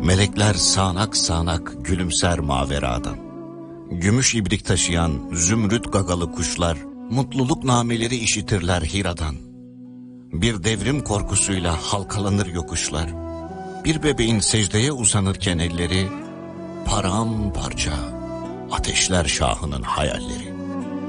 Melekler sağanak sağanak gülümser maveradan. Gümüş ibrik taşıyan zümrüt gagalı kuşlar mutluluk nameleri işitirler Hira'dan. Bir devrim korkusuyla halkalanır yokuşlar. Bir bebeğin secdeye uzanırken elleri paramparça ateşler şahının hayalleri.